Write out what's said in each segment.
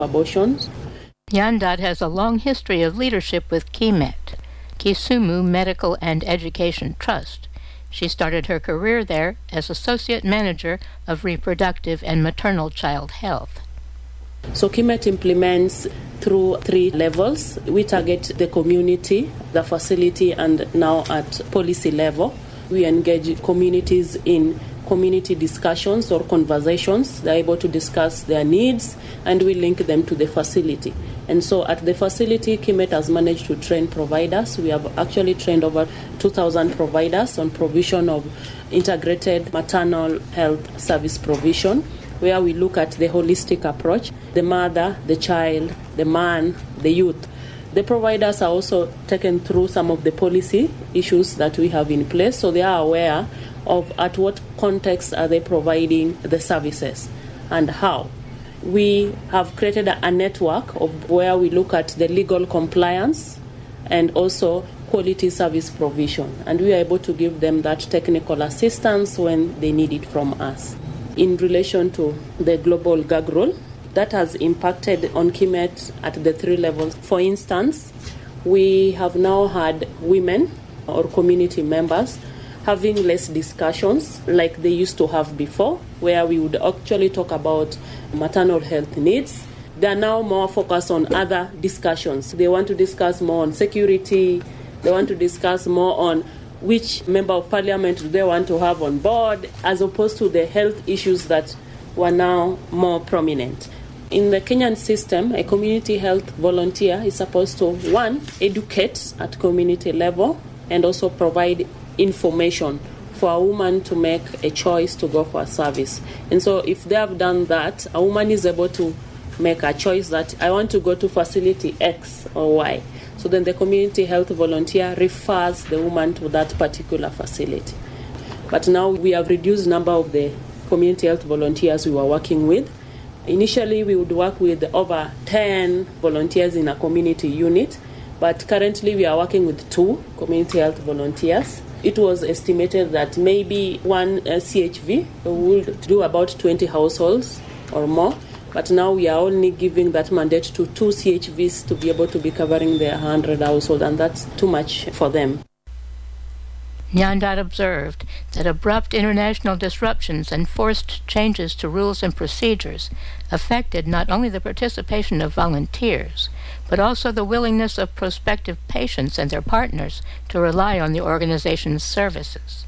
abortions. Nyandat has a long history of leadership with KIMET, Kisumu Medical and Education Trust. She started her career there as Associate Manager of Reproductive and Maternal Child Health. So KIMET implements through 3 levels. We target the community, the facility, and now at policy level. We engage communities in community discussions or conversations. They're able to discuss their needs, and we link them to the facility. And so at the facility, KIMET has managed to train providers. We have actually trained over 2,000 providers on provision of integrated maternal health service provision, where we look at the holistic approach, the mother, the child, the man, the youth. The providers are also taken through some of the policy issues that we have in place, so they are aware of at what context are they providing the services and how. We have created a network of where we look at the legal compliance and also quality service provision, and we are able to give them that technical assistance when they need it from us. In relation to the global gag rule, that has impacted on KIMET at the 3 levels. For instance, we have now had women or community members having less discussions like they used to have before, where we would actually talk about maternal health needs. They are now more focused on other discussions. They want to discuss more on security. They want to discuss more on which member of parliament do they want to have on board, as opposed to the health issues that were now more prominent. In the Kenyan system, a community health volunteer is supposed to, 1, educate at community level and also provide information for a woman to make a choice to go for a service. And so if they have done that, a woman is able to make a choice that I want to go to facility X or Y. So then the community health volunteer refers the woman to that particular facility. But now we have reduced the number of the community health volunteers we were working with. Initially, we would work with over 10 volunteers in a community unit, but currently we are working with 2 community health volunteers. It was estimated that maybe one CHV would do about 20 households or more, but now we are only giving that mandate to 2 CHVs to be able to be covering their 100 households, and that's too much for them. Nyandat observed that abrupt international disruptions and forced changes to rules and procedures affected not only the participation of volunteers, but also the willingness of prospective patients and their partners to rely on the organization's services.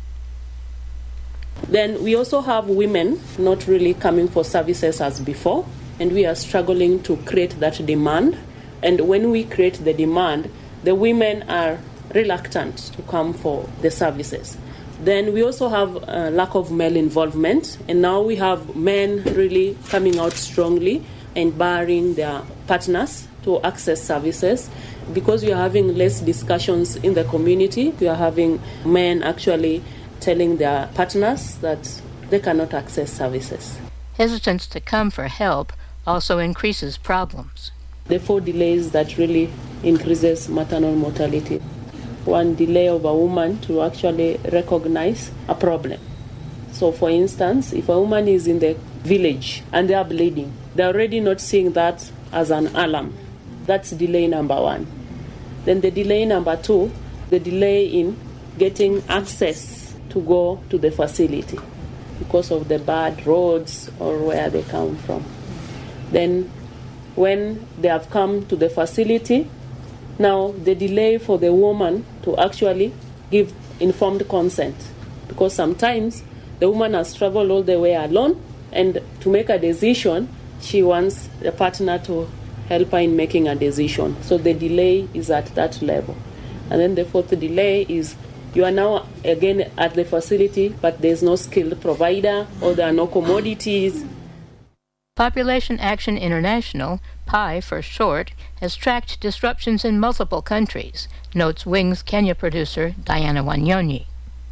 Then we also have women not really coming for services as before, and we are struggling to create that demand. And when we create the demand, the women are reluctant to come for the services. Then we also have a lack of male involvement, and now we have men really coming out strongly and barring their partners to access services. Because we are having less discussions in the community, we are having men actually telling their partners that they cannot access services. Hesitance to come for help also increases problems. The 4 delays that really increases maternal mortality. 1, delay of a woman to actually recognize a problem. So for instance, if a woman is in the village and they are bleeding, they're already not seeing that as an alarm. That's delay number 1. Then the delay number 2, the delay in getting access to go to the facility because of the bad roads or where they come from. Then when they have come to the facility, now the delay for the woman to actually give informed consent, because sometimes the woman has traveled all the way alone, and to make a decision, she wants the partner to help her in making a decision. So the delay is at that level. And then the 4th delay is you are now again at the facility, but there's no skilled provider or there are no commodities. Population Action International, PI for short, has tracked disruptions in multiple countries, notes Wings Kenya producer Diana Wanyonyi.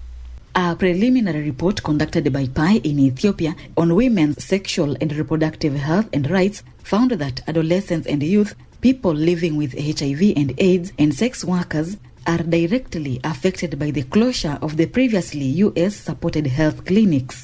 A preliminary report conducted by PI in Ethiopia on women's sexual and reproductive health and rights found that adolescents and youth, people living with HIV and AIDS, and sex workers are directly affected by the closure of the previously US-supported health clinics.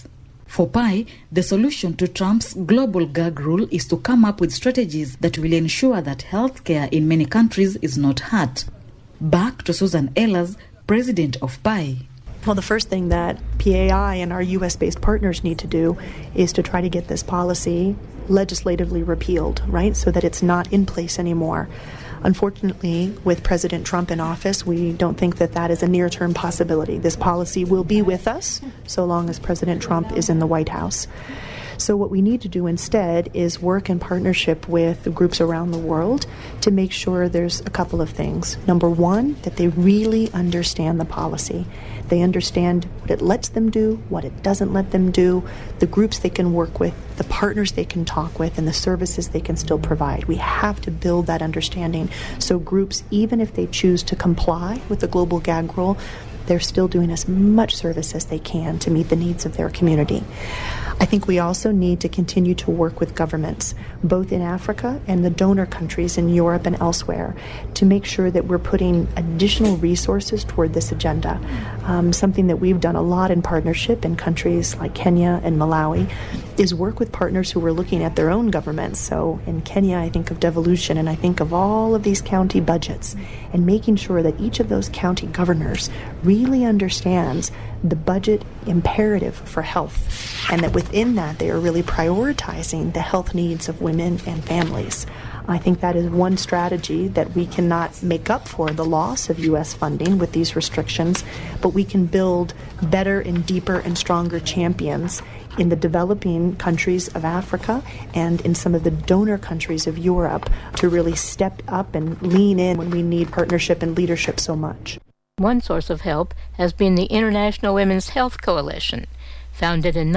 For PAI, the solution to Trump's global gag rule is to come up with strategies that will ensure that healthcare in many countries is not hurt. Back to Susan Ehlers, president of PAI. Well, the first thing that PAI and our U.S.-based partners need to do is to try to get this policy legislatively repealed, right, so that it's not in place anymore. Unfortunately, with President Trump in office, we don't think that that is a near-term possibility. This policy will be with us so long as President Trump is in the White House. So what we need to do instead is work in partnership with groups around the world to make sure there's a couple of things. Number one, that they really understand the policy. They understand what it lets them do, what it doesn't let them do, the groups they can work with, the partners they can talk with, and the services they can still provide. We have to build that understanding so groups, even if they choose to comply with the global gag rule, they're still doing as much service as they can to meet the needs of their community. I think we also need to continue to work with governments, both in Africa and the donor countries in Europe and elsewhere, to make sure that we're putting additional resources toward this agenda. Something that we've done a lot in partnership in countries like Kenya and Malawi is work with partners who are looking at their own governments. So in Kenya, I think of devolution, and I think of all of these county budgets, and making sure that each of those county governors really understands the budget imperative for health, and that within that they are really prioritizing the health needs of women and families. I think that is one strategy that we cannot make up for the loss of U.S. funding with these restrictions, but we can build better and deeper and stronger champions in the developing countries of Africa and in some of the donor countries of Europe to really step up and lean in when we need partnership and leadership so much. One source of help has been the International Women's Health Coalition, founded in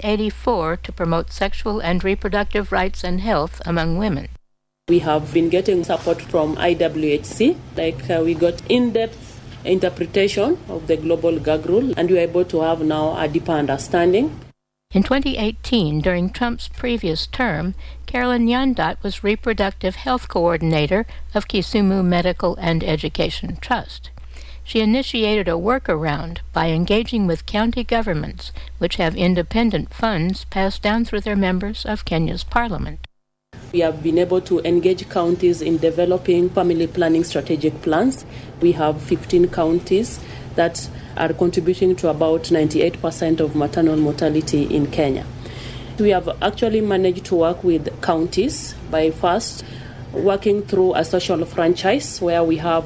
1984 to promote sexual and reproductive rights and health among women. We have been getting support from IWHC, we got in-depth interpretation of the global gag rule, and we are able to have now a deeper understanding. In 2018, during Trump's previous term, Carolyn Nyandat was Reproductive Health Coordinator of Kisumu Medical and Education Trust. She initiated a workaround by engaging with county governments, which have independent funds passed down through their members of Kenya's parliament. We have been able to engage counties in developing family planning strategic plans. We have 15 counties that are contributing to about 98% of maternal mortality in Kenya. We have actually managed to work with counties by first working through a social franchise where we have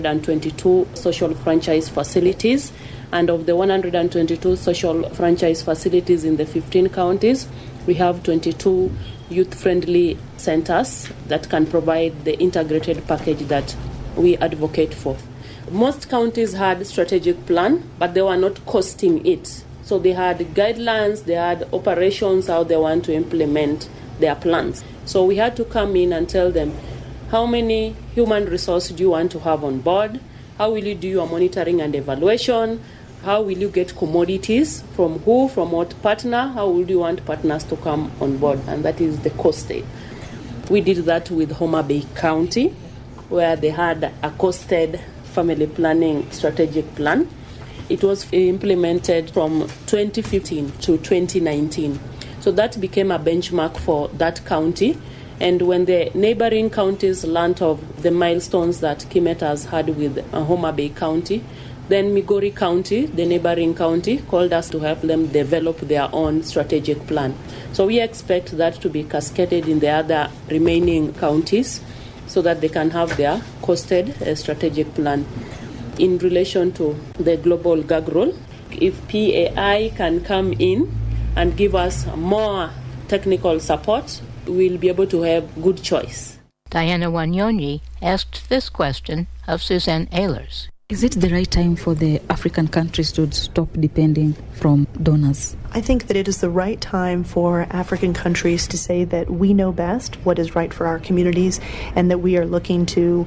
122 social franchise facilities, and of the 122 social franchise facilities in the 15 counties, we have 22 youth-friendly centers that can provide the integrated package that we advocate for. Most counties had strategic plan, but they were not costing it. So they had guidelines, they had operations, how they want to implement their plans. So we had to come in and tell them, how many human resources do you want to have on board? How will you do your monitoring and evaluation? How will you get commodities? From who? From what partner? How would you want partners to come on board? And that is the costed. We did that with Homa Bay County, where they had a costed family planning strategic plan. It was implemented from 2015 to 2019. So that became a benchmark for that county. And when the neighboring counties learned of the milestones that Kimet has had with Homa Bay County, then Migori County, the neighboring county, called us to help them develop their own strategic plan. So we expect that to be cascaded in the other remaining counties so that they can have their costed strategic plan. In relation to the global gag rule, if PAI can come in and give us more technical support, we'll be able to have good choice. Diana Wanyonyi asked this question of Suzanne Ehlers. Is it the right time for the African countries to stop depending from donors? I think that it is the right time for African countries to say that we know best what is right for our communities and that we are looking to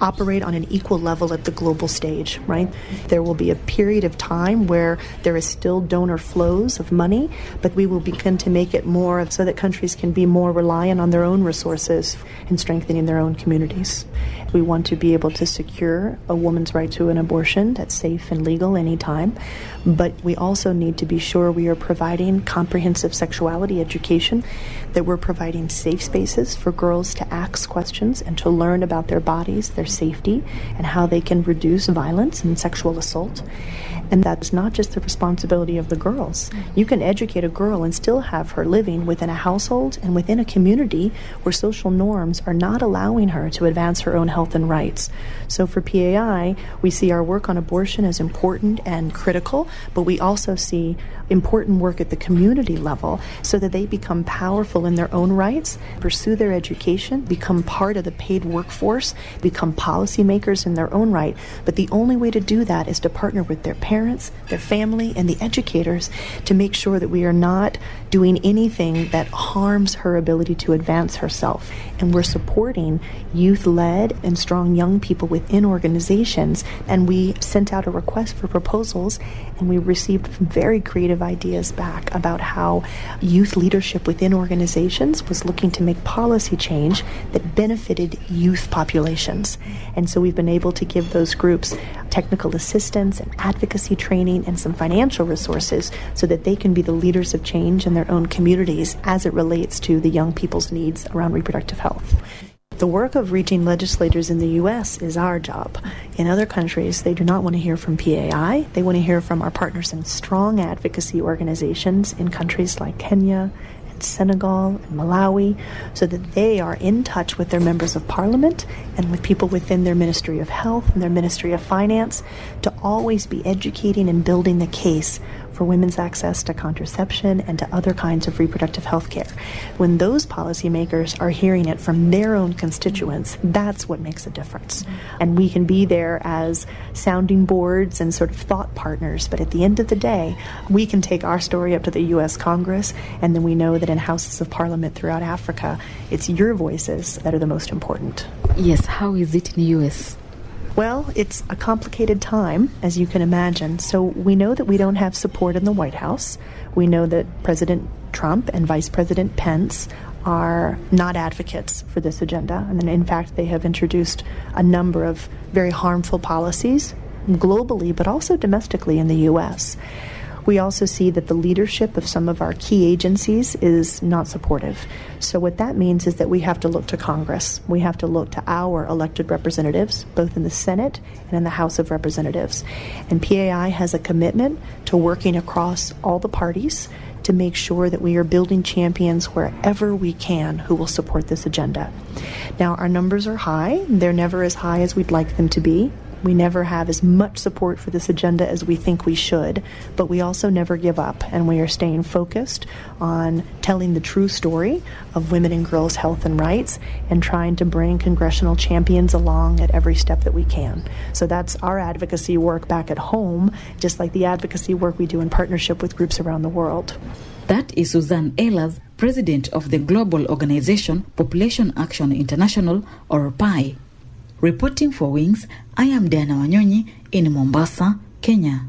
operate on an equal level at the global stage, right? There will be a period of time where there is still donor flows of money, but we will begin to make it more so that countries can be more reliant on their own resources and strengthening their own communities. We want to be able to secure a woman's right to an abortion that's safe and legal anytime, but we also need to be sure we are providing comprehensive sexuality education, that we're providing safe spaces for girls to ask questions and to learn about their bodies, their safety, and how they can reduce violence and sexual assault. And that's not just the responsibility of the girls. You can educate a girl and still have her living within a household and within a community where social norms are not allowing her to advance her own health and rights. So for PAI, we see our work on abortion as important and critical, but we also see important work at the community level so that they become powerful in their own rights, pursue their education, become part of the paid workforce, become policymakers in their own right. But the only way to do that is to partner with their parents, their family, and the educators to make sure that we are not doing anything that harms her ability to advance herself. And we're supporting youth-led and strong young people within organizations. And we sent out a request for proposals, and we received very creative ideas back about how youth leadership within organizations was looking to make policy change that benefited youth populations. And so we've been able to give those groups technical assistance and advocacy training and some financial resources so that they can be the leaders of change in their own communities as it relates to the young people's needs around reproductive health. The work of reaching legislators in the U.S. is our job. In other countries, they do not want to hear from PAI. They want to hear from our partners in strong advocacy organizations in countries like Kenya and Senegal and Malawi, so that they are in touch with their members of parliament and with people within their Ministry of Health and their Ministry of Finance to always be educating and building the case for women's access to contraception and to other kinds of reproductive health care. When those policymakers are hearing it from their own constituents, that's what makes a difference. And we can be there as sounding boards and sort of thought partners, but at the end of the day, we can take our story up to the U.S. Congress, and then we know that in houses of parliament throughout Africa, it's your voices that are the most important. Yes, how is it in the U.S.? Well, it's a complicated time, as you can imagine. So we know that we don't have support in the White House. We know that President Trump and Vice President Pence are not advocates for this agenda. And in fact, they have introduced a number of very harmful policies globally, but also domestically in the U.S. We also see that the leadership of some of our key agencies is not supportive. So what that means is that we have to look to Congress. We have to look to our elected representatives, both in the Senate and in the House of Representatives. And PAI has a commitment to working across all the parties to make sure that we are building champions wherever we can who will support this agenda. Now, our numbers are high. They're never as high as we'd like them to be. We never have as much support for this agenda as we think we should, but we also never give up, and we are staying focused on telling the true story of women and girls' health and rights and trying to bring congressional champions along at every step that we can. So that's our advocacy work back at home, just like the advocacy work we do in partnership with groups around the world. That is Suzanne Ehlers, president of the global organization Population Action International, or PAI. Reporting for Wings, I am Diana Wanyonyi in Mombasa, Kenya.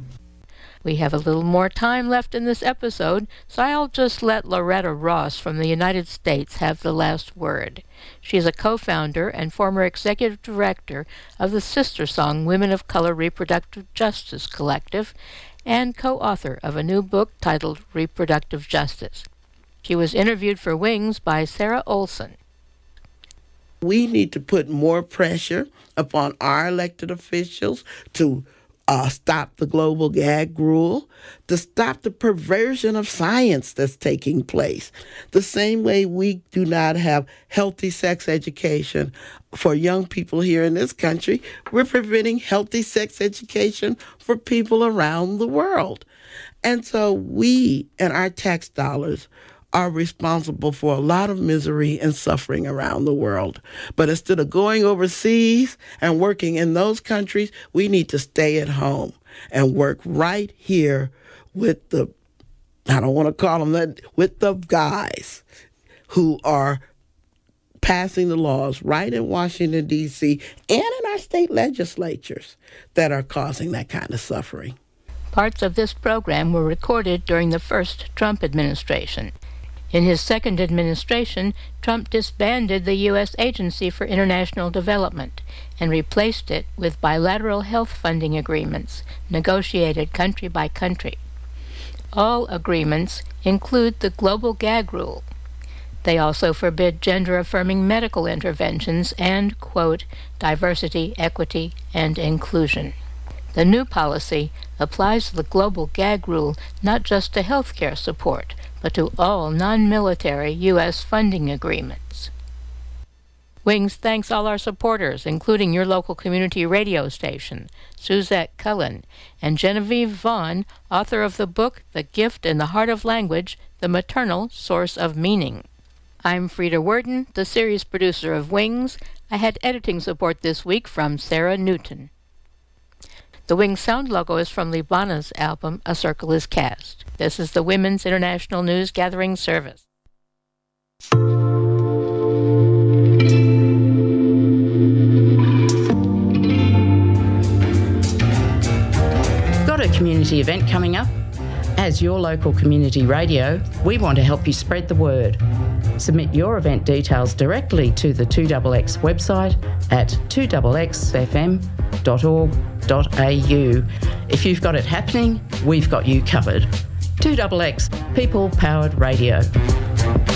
We have a little more time left in this episode, so I'll just let Loretta Ross from the United States have the last word. She is a co-founder and former executive director of the Sister Song Women of Color Reproductive Justice Collective and co-author of a new book titled Reproductive Justice. She was interviewed for Wings by Sarah Olson. We need to put more pressure upon our elected officials to stop the global gag rule, to stop the perversion of science that's taking place. The same way we do not have healthy sex education for young people here in this country, we're preventing healthy sex education for people around the world. And so we and our tax dollars are responsible for a lot of misery and suffering around the world. But instead of going overseas and working in those countries, we need to stay at home and work right here with the, I don't want to call them that, with the guys who are passing the laws right in Washington, D.C., and in our state legislatures that are causing that kind of suffering. Parts of this program were recorded during the first Trump administration. In his second administration, Trump disbanded the U.S. Agency for International Development and replaced it with bilateral health funding agreements, negotiated country by country. All agreements include the global gag rule. They also forbid gender-affirming medical interventions and, quote, diversity, equity, and inclusion. The new policy applies the global gag rule not just to healthcare support, but to all non-military U.S. funding agreements. Wings thanks all our supporters, including your local community radio station, Suzette Cullen, and Genevieve Vaughn, author of the book The Gift in the Heart of Language, The Maternal Source of Meaning. I'm Frida Worden, the series producer of Wings. I had editing support this week from Sarah Newton. The Wings sound logo is from Libana's album A Circle is Cast. This is the Women's International News Gathering Service. Got a community event coming up? As your local community radio, we want to help you spread the word. Submit your event details directly to the 2XX website at 2xfm.org.au. If you've got it happening, we've got you covered. 2XX, People Powered Radio.